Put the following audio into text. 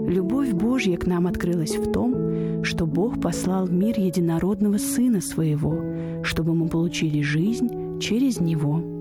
Любовь Божья к нам открылась в том, что Бог послал в мир единородного Сына Своего, чтобы мы получили жизнь через Него.